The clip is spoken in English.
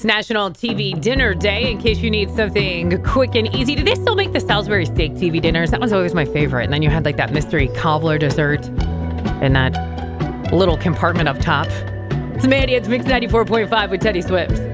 It's National TV Dinner Day. In case you need something quick and easy, do they still make the Salisbury steak TV dinners? That was always my favorite. And then you had like that mystery cobbler dessert in that little compartment up top. It's Mandy. It's Mix 94.5 with Teddy Swift.